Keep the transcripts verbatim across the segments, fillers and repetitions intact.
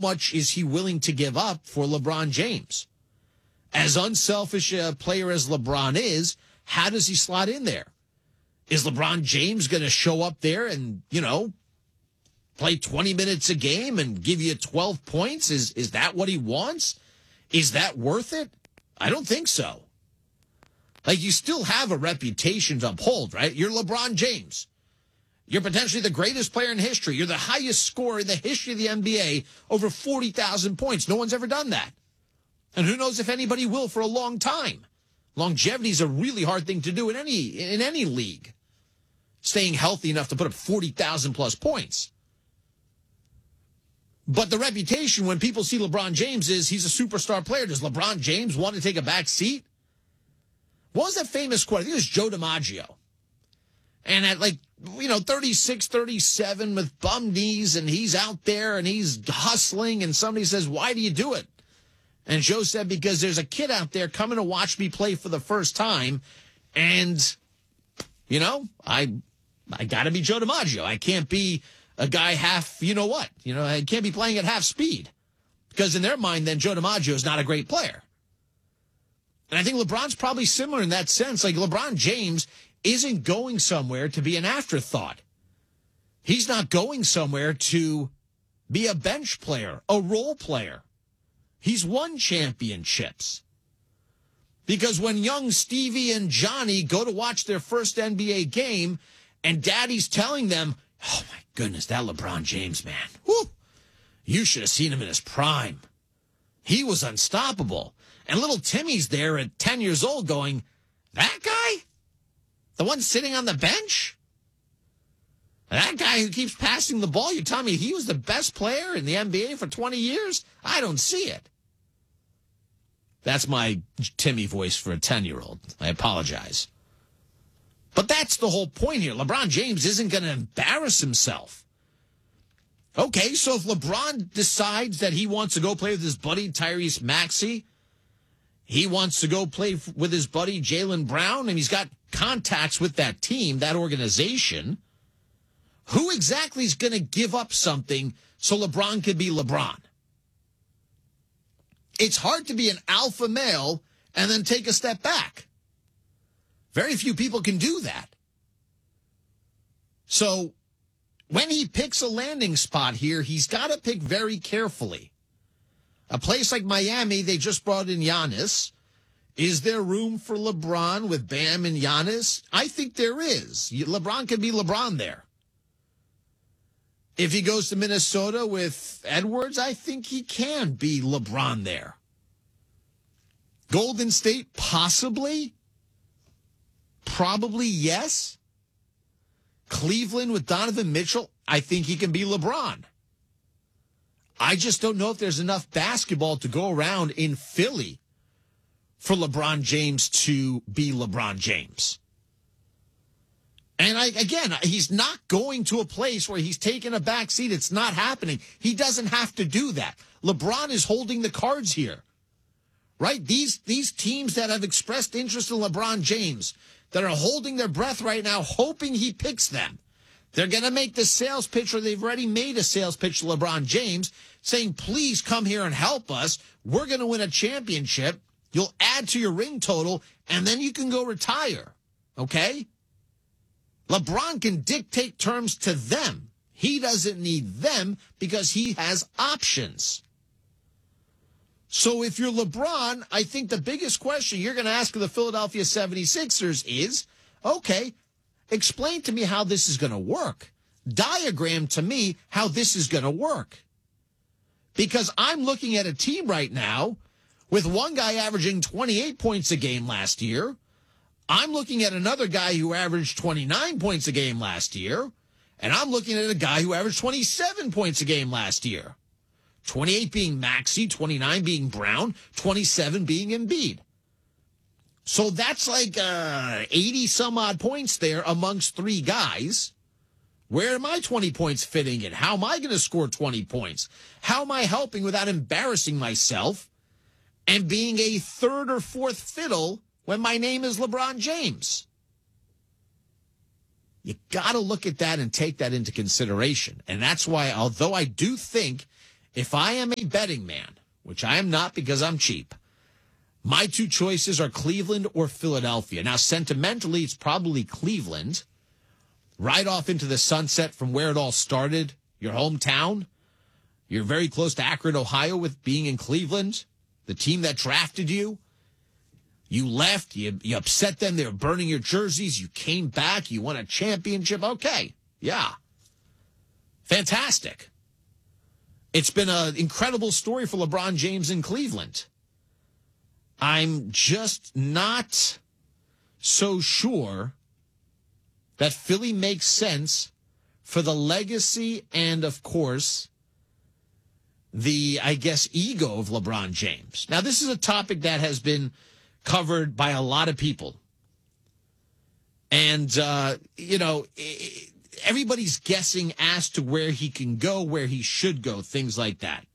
much is he willing to give up for LeBron James? As unselfish a player as LeBron is, how does he slot in there? Is LeBron James going to show up there and, you know, play twenty minutes a game and give you twelve points? Is is that what he wants? Is that worth it? I don't think so. Like, you still have a reputation to uphold, right? You're LeBron James. You're potentially the greatest player in history. You're the highest scorer in the history of the N B A, over forty thousand points. No one's ever done that. And who knows if anybody will for a long time. Longevity is a really hard thing to do in any in any league. Staying healthy enough to put up forty thousand plus points. But the reputation when people see LeBron James is he's a superstar player. Does LeBron James want to take a back seat? What was that famous quote? I think it was Joe DiMaggio. And at like, you know, thirty-six, thirty-seven with bum knees, and he's out there and he's hustling, and somebody says, why do you do it? And Joe said, because there's a kid out there coming to watch me play for the first time, and, you know, I I got to be Joe DiMaggio. I can't be a guy half, you know what? You know, I can't be playing at half speed. Because in their mind, then, Joe DiMaggio is not a great player. And I think LeBron's probably similar in that sense. Like, LeBron James isn't going somewhere to be an afterthought. He's not going somewhere to be a bench player, a role player. He's won championships. Because when young Stevie and Johnny go to watch their first N B A game and daddy's telling them, oh my goodness, that LeBron James, man, whew, you should have seen him in his prime. He was unstoppable. And little Timmy's there at ten years old going, that guy? The one sitting on the bench? That guy who keeps passing the ball, you're telling me he was the best player in the N B A for twenty years? I don't see it. That's my Timmy voice for a ten-year-old. I apologize. But that's the whole point here. LeBron James isn't going to embarrass himself. Okay, so if LeBron decides that he wants to go play with his buddy Tyrese Maxey, he wants to go play with his buddy Jaylen Brown, and he's got contacts with that team, that organization, who exactly is going to give up something so LeBron can be LeBron? It's hard to be an alpha male and then take a step back. Very few people can do that. So when he picks a landing spot here, he's got to pick very carefully. A place like Miami, they just brought in Giannis. Is there room for LeBron with Bam and Giannis? I think there is. LeBron can be LeBron there. If he goes to Minnesota with Edwards, I think he can be LeBron there. Golden State, possibly. Probably yes. Cleveland with Donovan Mitchell, I think he can be LeBron. I just don't know if there's enough basketball to go around in Philly for LeBron James to be LeBron James. And I, again, he's not going to a place where he's taking a back seat. It's not happening. He doesn't have to do that. LeBron is holding the cards here, right? These, these teams that have expressed interest in LeBron James, that are holding their breath right now, hoping he picks them. They're going to make the sales pitch, or they've already made a sales pitch to LeBron James, saying, please come here and help us. We're going to win a championship. You'll add to your ring total, and then you can go retire, okay? LeBron can dictate terms to them. He doesn't need them because he has options. So if you're LeBron, I think the biggest question you're going to ask of the Philadelphia seventy-sixers is, okay, explain to me how this is going to work. Diagram to me how this is going to work. Because I'm looking at a team right now with one guy averaging twenty-eight points a game last year. I'm looking at another guy who averaged twenty-nine points a game last year. And I'm looking at a guy who averaged twenty-seven points a game last year. twenty-eight being Maxey, twenty-nine being Brown, twenty-seven being Embiid. So that's like uh, eighty some odd points there amongst three guys. Where are my twenty points fitting in? How am I going to score twenty points? How am I helping without embarrassing myself and being a third or fourth fiddle when my name is LeBron James? You got to look at that and take that into consideration. And that's why, although I do think if I am a betting man, which I am not because I'm cheap, my two choices are Cleveland or Philadelphia. Now, sentimentally, it's probably Cleveland, right off into the sunset from where it all started, your hometown. You're very close to Akron, Ohio, with being in Cleveland, the team that drafted you. You left, you, you upset them, they were burning your jerseys, you came back, you won a championship. Okay, yeah. Fantastic. It's been an incredible story for LeBron James in Cleveland. I'm just not so sure that Philly makes sense for the legacy and, of course, the, I guess, ego of LeBron James. Now, this is a topic that has been covered by a lot of people. And, uh, you know, everybody's guessing as to where he can go, where he should go, things like that.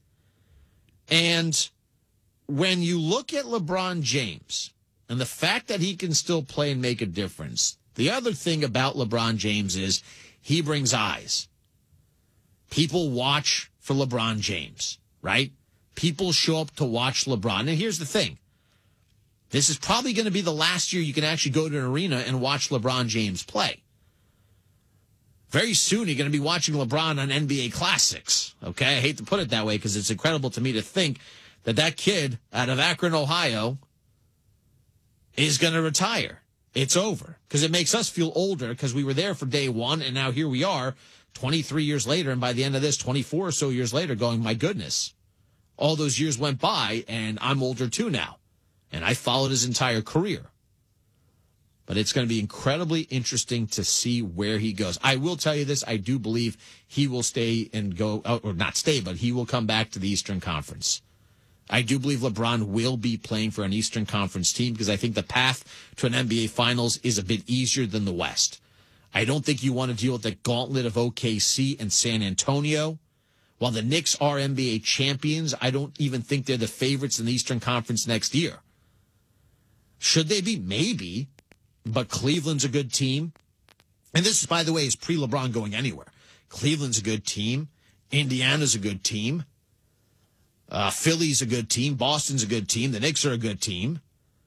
And when you look at LeBron James and the fact that he can still play and make a difference, the other thing about LeBron James is he brings eyes. People watch for LeBron James, right? People show up to watch LeBron. And here's the thing. This is probably going to be the last year you can actually go to an arena and watch LeBron James play. Very soon you're going to be watching LeBron on N B A Classics, okay? I hate to put it that way because it's incredible to me to think that that kid out of Akron, Ohio, is going to retire. It's over because it makes us feel older because we were there for day one, and now here we are twenty-three years later, and by the end of this, twenty-four or so years later, going, my goodness, all those years went by, and I'm older too now. And I followed his entire career. But it's going to be incredibly interesting to see where he goes. I will tell you this. I do believe he will stay and go, or not stay, but he will come back to the Eastern Conference. I do believe LeBron will be playing for an Eastern Conference team because I think the path to an N B A Finals is a bit easier than the West. I don't think you want to deal with the gauntlet of O K C and San Antonio. While the Knicks are N B A champions, I don't even think they're the favorites in the Eastern Conference next year. Should they be? Maybe. But Cleveland's a good team. And this, by the way, is pre-LeBron going anywhere. Cleveland's a good team. Indiana's a good team. Uh, Philly's a good team. Boston's a good team. The Knicks are a good team.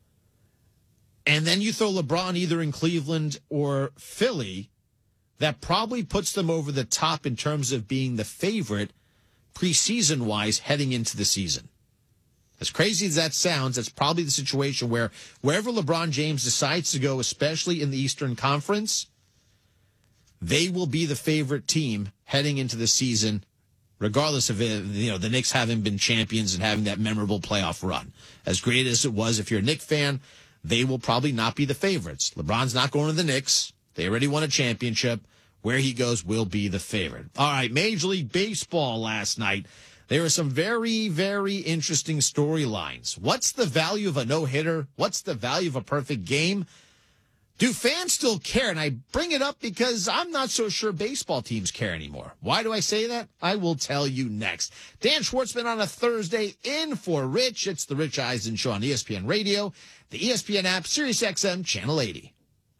And then you throw LeBron either in Cleveland or Philly. That probably puts them over the top in terms of being the favorite preseason-wise heading into the season. As crazy as that sounds, that's probably the situation where wherever LeBron James decides to go, especially in the Eastern Conference, they will be the favorite team heading into the season, regardless of it, you know, the Knicks having been champions and having that memorable playoff run. As great as it was, if you're a Knicks fan, they will probably not be the favorites. LeBron's not going to the Knicks. They already won a championship. Where he goes will be the favorite. All right, Major League Baseball last night. There are some very, very interesting storylines. What's the value of a no-hitter? What's the value of a perfect game? Do fans still care? And I bring it up because I'm not so sure baseball teams care anymore. Why do I say that? I will tell you next. Dan Schwartzman on a Thursday in for Rich. It's the Rich Eisen Show on E S P N Radio, the E S P N app, Sirius X M, Channel eighty.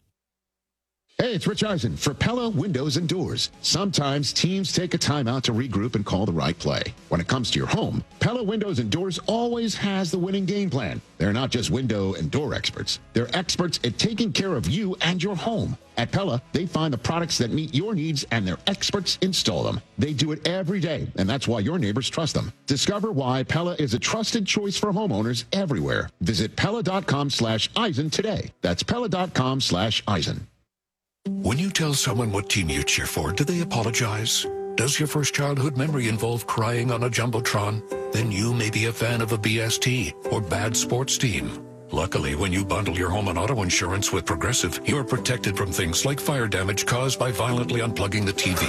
Hey, it's Rich Eisen for Pella Windows and Doors. Sometimes teams take a timeout to regroup and call the right play. When it comes to your home, Pella Windows and Doors always has the winning game plan. They're not just window and door experts. They're experts at taking care of you and your home. At Pella, they find the products that meet your needs and their experts install them. They do it every day, and that's why your neighbors trust them. Discover why Pella is a trusted choice for homeowners everywhere. Visit Pella.com slash Eisen today. That's Pella.com slash Eisen. When you tell someone what team you cheer for, do they apologize? Does your first childhood memory involve crying on a Jumbotron? Then you may be a fan of a B S T or bad sports team. Luckily, when you bundle your home and auto insurance with Progressive, you're protected from things like fire damage caused by violently unplugging the T V.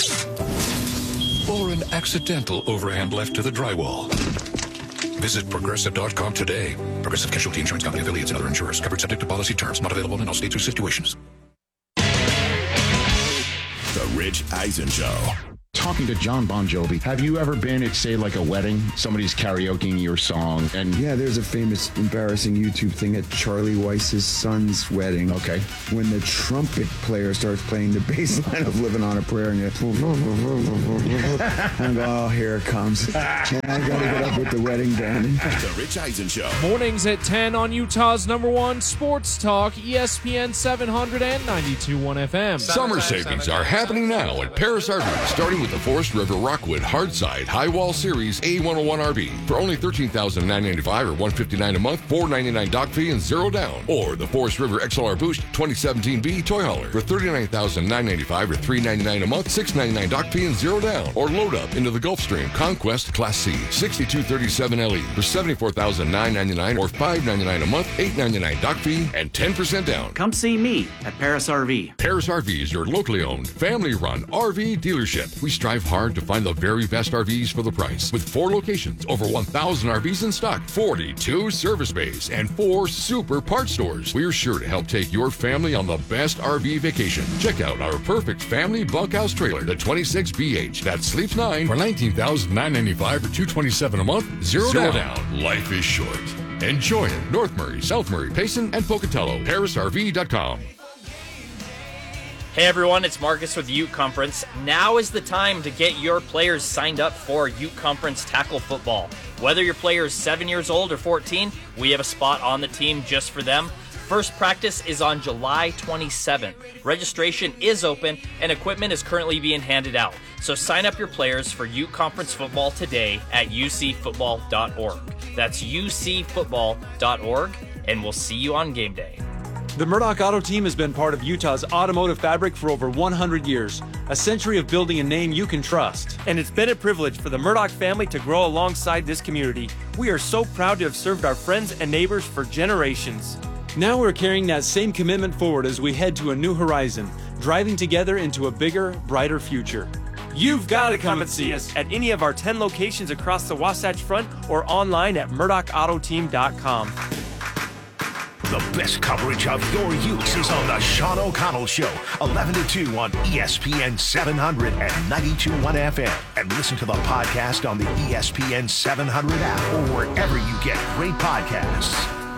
Or an accidental overhand left to the drywall. Visit Progressive dot com today. Progressive Casualty Insurance Company affiliates and other insurers. Covered subject to policy terms. Not available in all states or situations. The Rich Eisen Show. talking to John Bon Jovi. Have you ever been at, say, like a wedding? Somebody's karaokeing your song, and yeah, there's a famous, embarrassing YouTube thing at Charlie Weiss's son's wedding. Okay. When the trumpet player starts playing the bass line of "Living on a Prayer," and you, and go, oh, here it comes. And I gotta get up with the wedding band. The Rich Eisen Show. Mornings at ten on Utah's number one sports talk, E S P N seven hundred and ninety-two point one F M. Summer savings are happening now at Paris R V, starting with the Forest River Rockwood Hardside High Wall Series A one oh one R V for only thirteen thousand nine hundred ninety-five dollars or one hundred fifty-nine dollars a month, four hundred ninety-nine dollars dock fee and zero down. Or the Forest River X L R Boost twenty seventeen B Toy Hauler for thirty-nine thousand nine hundred ninety-five dollars or three hundred ninety-nine dollars a month, six hundred ninety-nine dollars dock fee and zero down. Or load up into the Gulfstream Conquest Class C sixty-two thirty-seven L E for seventy-four thousand nine hundred ninety-nine dollars or five hundred ninety-nine dollars a month, eight hundred ninety-nine dollars dock fee and ten percent down. Come see me at Paris R V. Paris R V is your locally owned, family-run R V dealership. We strive hard to find the very best R Vs for the price. With four locations, over one thousand R Vs in stock, forty-two service bays, and four super parts stores, we're sure to help take your family on the best R V vacation. Check out our perfect family bunkhouse trailer, the twenty-six B H, that sleeps nine for nineteen thousand nine hundred ninety-five dollars or two hundred twenty-seven dollars a month, zero, zero down. down. Life is short. Enjoy it. North Murray, South Murray, Payson, and Pocatello. Paris R V dot com. Hey everyone, it's Marcus with Ute Conference. Now is the time to get your players signed up for Ute Conference Tackle Football. Whether your player is seven years old or fourteen, we have a spot on the team just for them. First practice is on July twenty-seventh. Registration is open and equipment is currently being handed out. So sign up your players for Ute Conference Football today at u c football dot org. That's u c football dot org, and we'll see you on game day. The Murdoch Auto Team has been part of Utah's automotive fabric for over one hundred years, a century of building a name you can trust. And it's been a privilege for the Murdoch family to grow alongside this community. We are so proud to have served our friends and neighbors for generations. Now we're carrying that same commitment forward as we head to a new horizon, driving together into a bigger, brighter future. You've got to come and see us at any of our ten locations across the Wasatch Front or online at murdoch auto team dot com. The best coverage of your Utes is on the Sean O'Connell Show, eleven to two on E S P N seven hundred and ninety-two point one F M. And listen to the podcast on the E S P N seven hundred app or wherever you get great podcasts.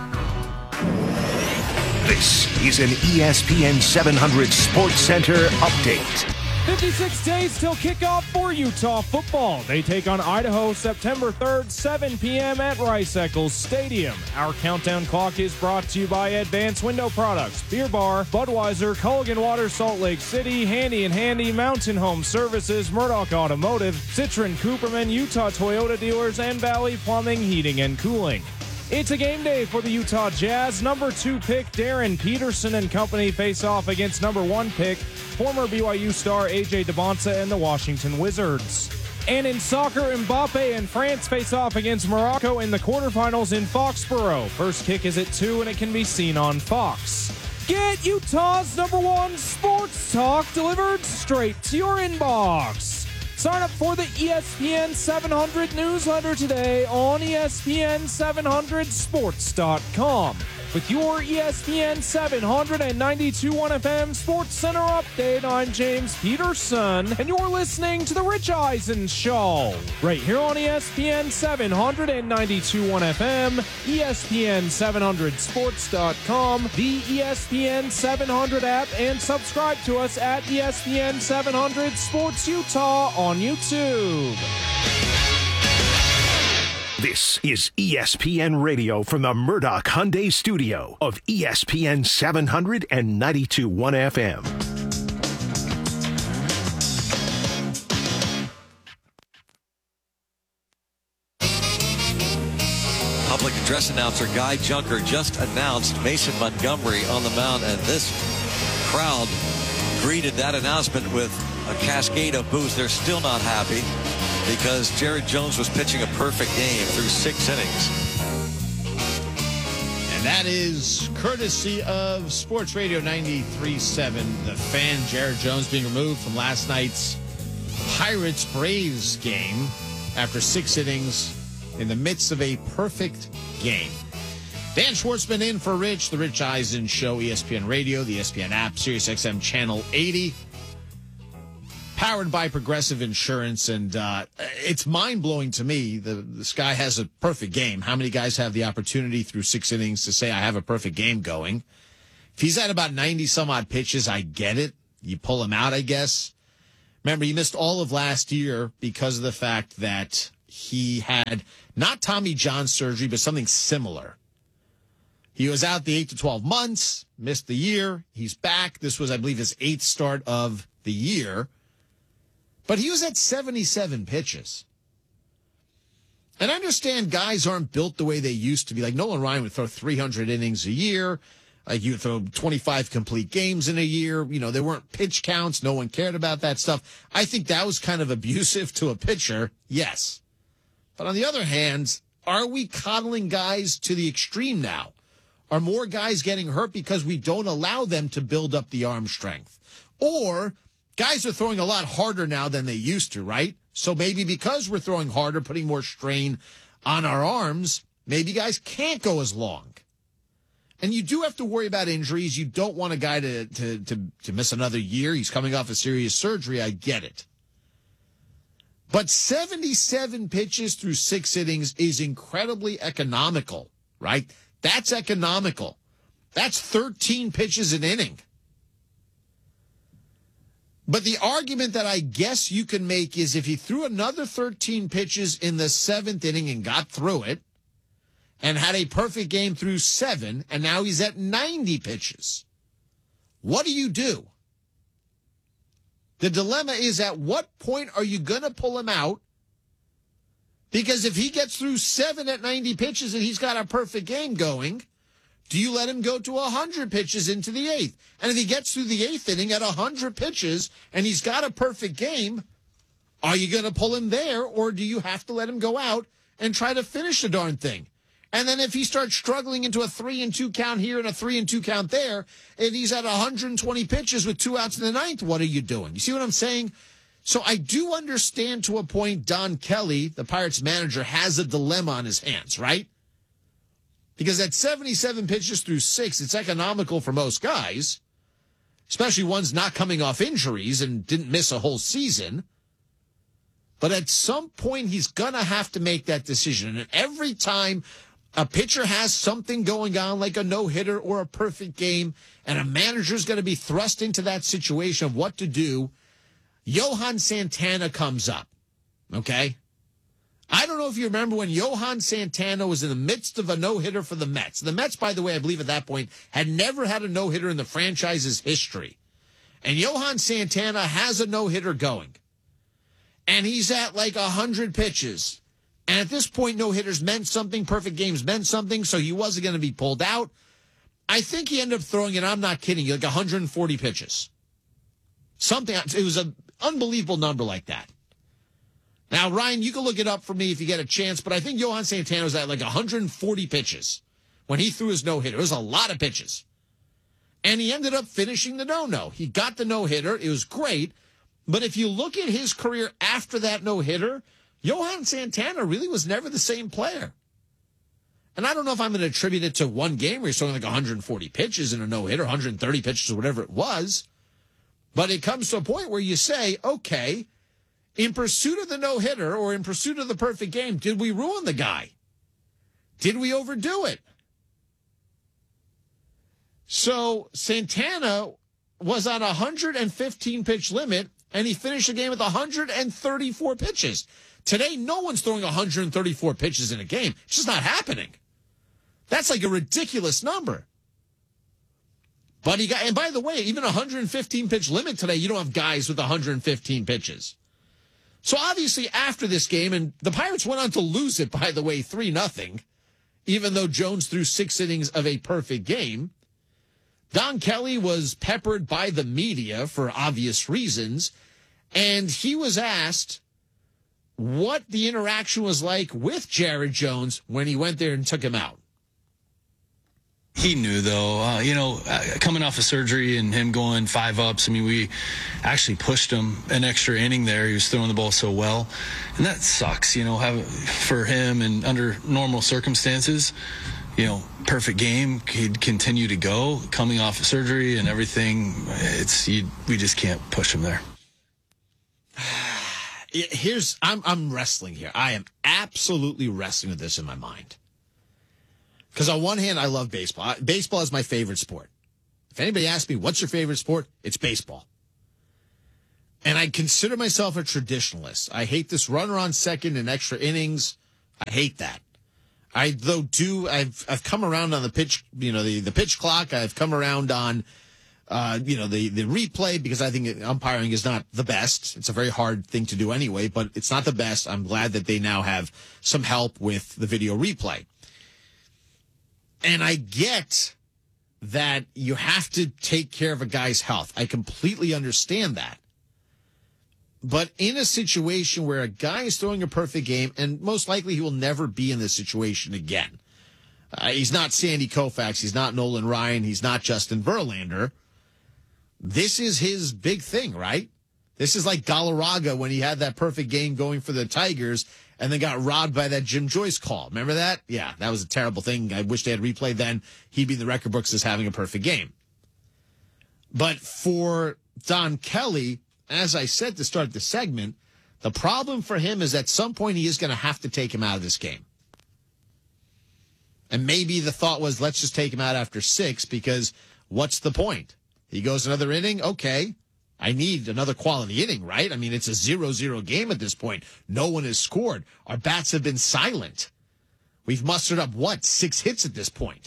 This is an E S P N seven hundred Sports Center update. fifty-six days till kickoff for Utah football. They take on Idaho September third, seven p.m. at Rice Eccles Stadium. Our countdown clock is brought to you by Advanced Window Products, Beer Bar, Budweiser, Culligan Water, Salt Lake City, Handy and Handy, Mountain Home Services, Murdoch Automotive, Citron, Cooperman, Utah Toyota Dealers, and Valley Plumbing, Heating and Cooling. It's a game day for the Utah Jazz. Number two pick Darren Peterson and company face off against number one pick, former B Y U star A J DeBonsa and the Washington Wizards. And in soccer, Mbappe and France face off against Morocco in the quarterfinals in Foxborough. First kick is at two and it can be seen on Fox. Get Utah's number one sports talk delivered straight to your inbox. Sign up for the E S P N seven hundred newsletter today on E S P N seven hundred sports dot com. With your E S P N seven hundred and ninety-two point one F M Sports Center update, I'm James Peterson, and you're listening to The Rich Eisen Show, right here on E S P N seven hundred and ninety-two point one F M, E S P N seven hundred sports dot com, the E S P N seven hundred app, and subscribe to us at E S P N seven hundred Sports Utah on YouTube. This is E S P N Radio from the Murdoch Hyundai studio of E S P N seven hundred and ninety-two point one F M. Public address announcer Guy Junker just announced Mason Montgomery on the mound, and this crowd greeted that announcement with a cascade of boos. They're still not happy because Jared Jones was pitching a perfect game through six innings. And that is courtesy of Sports Radio ninety-three point seven. The Fan, Jared Jones, being removed from last night's Pirates-Braves game after six innings in the midst of a perfect game. Dan Schwartzman in for Rich, The Rich Eisen Show, E S P N Radio, the E S P N app, Sirius X M Channel eighty. powered by Progressive Insurance, and uh, it's mind-blowing to me. The, this guy has a perfect game. How many guys have the opportunity through six innings to say, I have a perfect game going? If he's at about ninety-some-odd pitches, I get it. You pull him out, I guess. Remember, he missed all of last year because of the fact that he had not Tommy John surgery, but something similar. He was out the eight to twelve months, missed the year. He's back. This was, I believe, his eighth start of the year. But he was at seventy-seven pitches. And I understand guys aren't built the way they used to be. Like Nolan Ryan would throw three hundred innings a year. Like you would throw twenty-five complete games in a year. You know, there weren't pitch counts. No one cared about that stuff. I think that was kind of abusive to a pitcher. Yes. But on the other hand, are we coddling guys to the extreme now? Are more guys getting hurt because we don't allow them to build up the arm strength? Or guys are throwing a lot harder now than they used to, right? So maybe because we're throwing harder, putting more strain on our arms, maybe guys can't go as long. And you do have to worry about injuries. You don't want a guy to, to, to, to miss another year. He's coming off a serious surgery. I get it. But seventy-seven pitches through six innings is incredibly economical, right? That's economical. That's thirteen pitches an inning. But the argument that I guess you can make is if he threw another thirteen pitches in the seventh inning and got through it and had a perfect game through seven, and now he's at ninety pitches, what do you do? The dilemma is, at what point are you going to pull him out? Because if he gets through seven at ninety pitches and he's got a perfect game going, do you let him go to one hundred pitches into the eighth? And if he gets through the eighth inning at one hundred pitches and he's got a perfect game, are you going to pull him there, or do you have to let him go out and try to finish the darn thing? And then if he starts struggling into a three and two count here and a three and two count there, and he's at one hundred twenty pitches with two outs in the ninth, what are you doing? You see what I'm saying? So I do understand to a point Don Kelly, the Pirates manager, has a dilemma on his hands, right? Because at seventy-seven pitches through six, it's economical for most guys, especially ones not coming off injuries and didn't miss a whole season. But at some point, he's going to have to make that decision. And every time a pitcher has something going on, like a no-hitter or a perfect game, and a manager's going to be thrust into that situation of what to do, Johan Santana comes up, okay? I don't know if you remember when Johan Santana was in the midst of a no-hitter for the Mets. The Mets, by the way, I believe at that point, had never had a no-hitter in the franchise's history. And Johan Santana has a no-hitter going. And he's at like one hundred pitches. And at this point, no-hitters meant something, perfect games meant something, so he wasn't going to be pulled out. I think he ended up throwing, and I'm not kidding you, like one hundred forty pitches. Something, it was an unbelievable number like that. Now, Ryan, you can look it up for me if you get a chance, but I think Johan Santana was at like one hundred forty pitches when he threw his no-hitter. It was a lot of pitches. And he ended up finishing the no-no. He got the no-hitter. It was great. But if you look at his career after that no-hitter, Johan Santana really was never the same player. And I don't know if I'm going to attribute it to one game where he's throwing like one hundred forty pitches in a no-hitter, one hundred thirty pitches or whatever it was. But it comes to a point where you say, okay, in pursuit of the no-hitter or in pursuit of the perfect game, did we ruin the guy? Did we overdo it? So Santana was on a one hundred fifteen pitch limit, and he finished the game with one hundred thirty-four pitches. Today, no one's throwing one hundred thirty-four pitches in a game. It's just not happening. That's like a ridiculous number. But he got, and by the way, even a one hundred fifteen pitch limit today, you don't have guys with one hundred fifteen pitches. So obviously after this game, and the Pirates went on to lose it, by the way, three nothing, even though Jones threw six innings of a perfect game. Don Kelly was peppered by the media for obvious reasons, and he was asked what the interaction was like with Jared Jones when he went there and took him out. He knew, though, uh, you know, uh, coming off of surgery and him going five ups, I mean, we actually pushed him an extra inning there. He was throwing the ball so well. And that sucks, you know, have, for him, and under normal circumstances, you know, perfect game, he'd continue to go, coming off of surgery and everything. It's you, we just can't push him there. Here's I'm I'm wrestling here. I am absolutely wrestling with this in my mind. Because on one hand, I love baseball. Baseball is my favorite sport. If anybody asks me, what's your favorite sport? It's baseball. And I consider myself a traditionalist. I hate this runner on second and extra innings. I hate that. I, though, do, I've I've come around on the pitch, you know, the, the pitch clock. I've come around on, uh, you know, the, the replay because I think umpiring is not the best. It's a very hard thing to do anyway, but it's not the best. I'm glad that they now have some help with the video replay. And I get that you have to take care of a guy's health. I completely understand that. But in a situation where a guy is throwing a perfect game, and most likely he will never be in this situation again. Uh, he's not Sandy Koufax. He's not Nolan Ryan. He's not Justin Verlander. This is his big thing, right? This is like Galarraga when he had that perfect game going for the Tigers and then got robbed by that Jim Joyce call. Remember that? Yeah, that was a terrible thing. I wish they had replayed then. He'd be in the record books as having a perfect game. But for Don Kelly, as I said to start the segment, the problem for him is at some point he is going to have to take him out of this game. And maybe the thought was, let's just take him out after six because what's the point? He goes another inning? Okay. I need another quality inning, right? I mean, it's a zero zero game at this point. No one has scored. Our bats have been silent. We've mustered up, what, six hits at this point.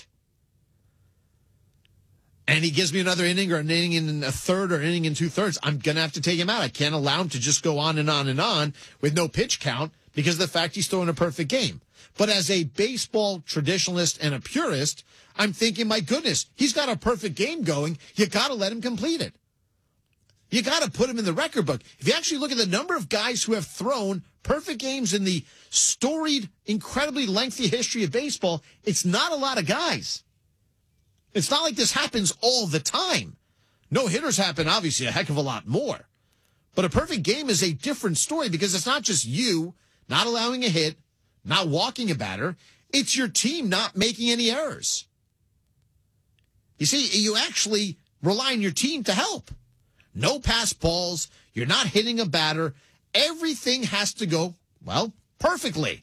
And he gives me another inning or an inning in a third or an inning in two thirds, I'm going to have to take him out. I can't allow him to just go on and on and on with no pitch count because of the fact he's throwing a perfect game. But as a baseball traditionalist and a purist, I'm thinking, my goodness, he's got a perfect game going. You got to let him complete it. You got to put him in the record book. If you actually look at the number of guys who have thrown perfect games in the storied, incredibly lengthy history of baseball, it's not a lot of guys. It's not like this happens all the time. No hitters happen, obviously, a heck of a lot more. But a perfect game is a different story because it's not just you not allowing a hit, not walking a batter. It's your team not making any errors. You see, you actually rely on your team to help. No pass balls. You're not hitting a batter. Everything has to go, well, perfectly.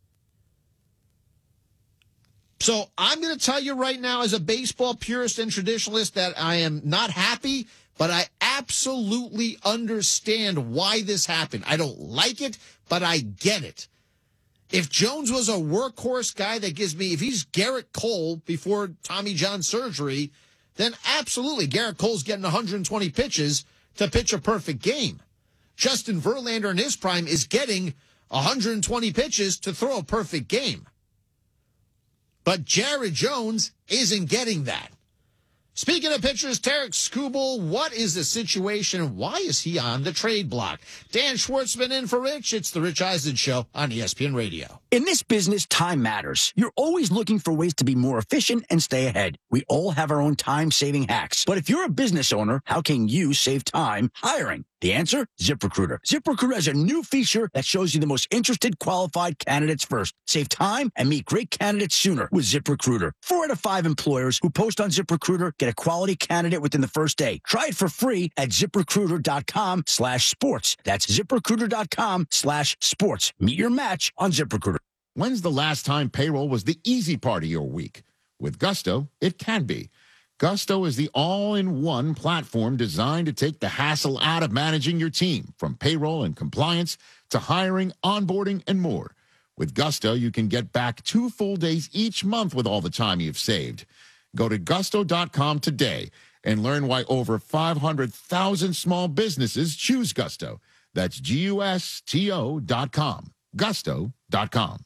So I'm going to tell you right now as a baseball purist and traditionalist that I am not happy, but I absolutely understand why this happened. I don't like it, but I get it. If Jones was a workhorse guy that gives me, if he's Garrett Cole before Tommy John surgery, then absolutely Garrett Cole's getting one hundred twenty pitches to pitch a perfect game. Justin Verlander in his prime is getting one hundred twenty pitches to throw a perfect game. But Jared Jones isn't getting that. Speaking of pitchers, Tarek Skubal, what is the situation? Why is he on the trade block? Dan Schwartzman in for Rich. It's the Rich Eisen Show on E S P N Radio. In this business, time matters. You're always looking for ways to be more efficient and stay ahead. We all have our own time-saving hacks. But if you're a business owner, how can you save time hiring? The answer? ZipRecruiter. ZipRecruiter has a new feature that shows you the most interested qualified candidates first. Save time and meet great candidates sooner with ZipRecruiter. Four out of five employers who post on ZipRecruiter get a quality candidate within the first day. Try it for free at ZipRecruiter.com slash sports. That's ZipRecruiter.com slash sports. Meet your match on ZipRecruiter. When's the last time payroll was the easy part of your week? With Gusto, it can be. Gusto is the all-in-one platform designed to take the hassle out of managing your team, from payroll and compliance to hiring, onboarding, and more. With Gusto, you can get back two full days each month with all the time you've saved. Go to gusto dot com today and learn why over five hundred thousand small businesses choose Gusto. That's G U S T O dot com. gusto dot com.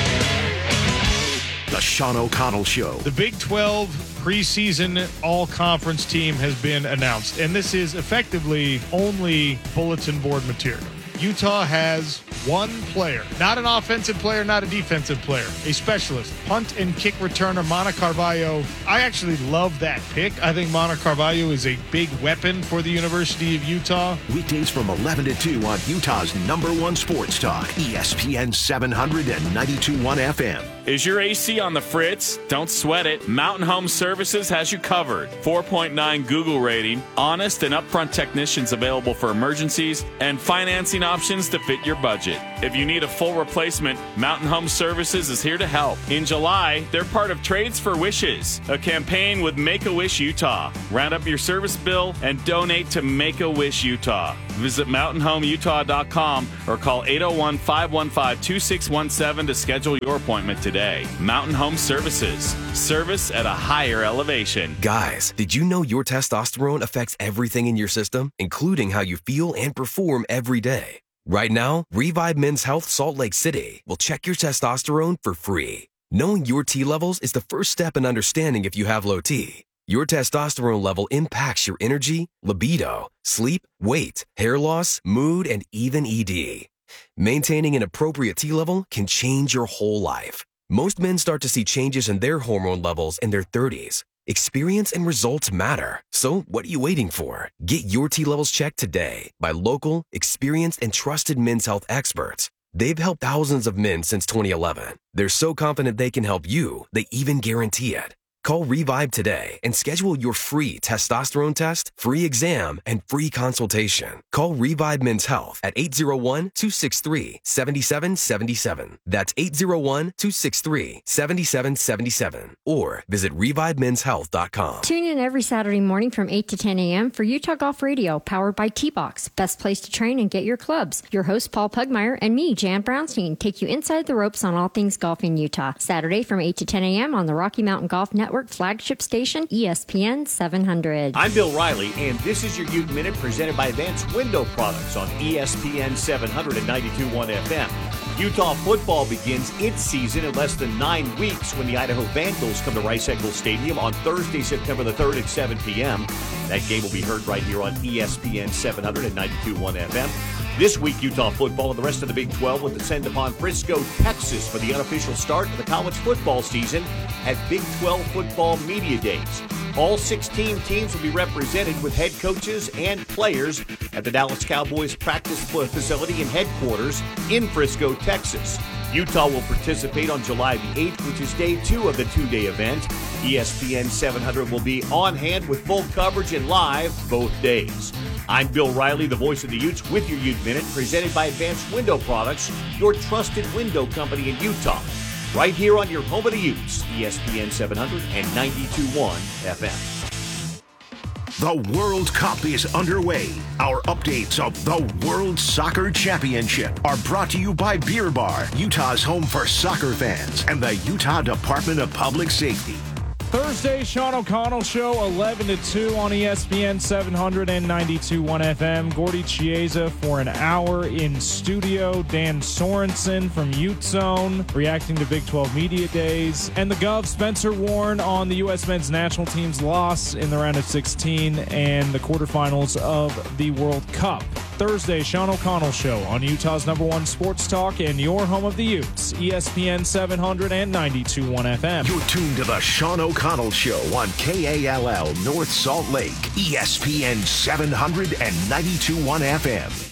The Sean O'Connell Show. The Big twelve preseason all-conference team has been announced, and this is effectively only bulletin board material. Utah has one player, not an offensive player, not a defensive player, a specialist, punt and kick returner, Mana Carvalho. I actually love that pick. I think Mana Carvalho is a big weapon for the University of Utah. Weekdays from eleven to two on Utah's number one sports talk, E S P N seven hundred ninety-two point one F M. Is your A C on the fritz? Don't sweat it. Mountain Home Services has you covered. four point nine Google rating, honest and upfront technicians available for emergencies, and financing options to fit your budget. If you need a full replacement, Mountain Home Services is here to help. In July, they're part of Trades for Wishes, a campaign with Make-A-Wish Utah. Round up your service bill and donate to Make-A-Wish Utah. Visit mountain home utah dot com or call eight oh one, five one five, two six one seven to schedule your appointment today. Mountain Home Services. Service at a higher elevation. Guys, did you know your testosterone affects everything in your system, including how you feel and perform every day? Right now, Revive Men's Health Salt Lake City will check your testosterone for free. Knowing your T levels is the first step in understanding if you have low T. Your testosterone level impacts your energy, libido, sleep, weight, hair loss, mood, and even E D. Maintaining an appropriate T level can change your whole life. Most men start to see changes in their hormone levels in their thirties. Experience and results matter. So what are you waiting for? Get your T levels checked today by local, experienced, and trusted men's health experts. They've helped thousands of men since twenty eleven. They're so confident they can help you, they even guarantee it. Call Revive today and schedule your free testosterone test, free exam, and free consultation. Call Revive Men's Health at eight oh one, two six three, seven seven seven seven. That's eight oh one, two six three, seven seven seven seven. Or visit revive men's health dot com. Tune in every Saturday morning from eight to ten a.m. for Utah Golf Radio, powered by T-Box. Best place to train and get your clubs. Your host, Paul Pugmire, and me, Jan Brownstein, take you inside the ropes on all things golf in Utah. Saturday from eight to ten a.m. on the Rocky Mountain Golf Network. Network flagship station, E S P N seven hundred. I'm Bill Riley, and this is your Ute Minute presented by Advanced Window Products on E S P N seven hundred and ninety-two point one F M. Utah football begins its season in less than nine weeks when the Idaho Vandals come to Rice Eccles Stadium on Thursday, September the third at seven p.m. That game will be heard right here on E S P N seven hundred and ninety-two point one F M. This week, Utah football and the rest of the Big twelve will descend upon Frisco, Texas for the unofficial start of the college football season at Big twelve Football Media Days. All sixteen teams will be represented with head coaches and players at the Dallas Cowboys practice facility and headquarters in Frisco, Texas. Utah will participate on July the eighth, which is day two of the two-day event. E S P N seven hundred will be on hand with full coverage and live both days. I'm Bill Riley, the voice of the Utes, with your Ute Minute, presented by Advanced Window Products, your trusted window company in Utah. Right here on your home of the Utes, E S P N seven hundred and ninety-two point one F M. The World Cup is underway. Our updates of the World Soccer Championship are brought to you by Beer Bar, Utah's home for soccer fans, and the Utah Department of Public Safety. Thursday, Sean O'Connell Show, eleven to two on E S P N seven hundred and ninety-two point one F M. Gordy Chiesa for an hour in studio. Dan Sorensen from Ute Zone reacting to Big twelve Media Days. And the Gov, Spencer Warren, on the U S men's national team's loss in the round of sixteen and the quarterfinals of the World Cup. Thursday, Sean O'Connell Show on Utah's number one sports talk and your home of the Utes, E S P N seven hundred and ninety-two point one F M. You're tuned to the Sean O'Connell Show on K A L L North Salt Lake, E S P N seven hundred and ninety-two point one F M.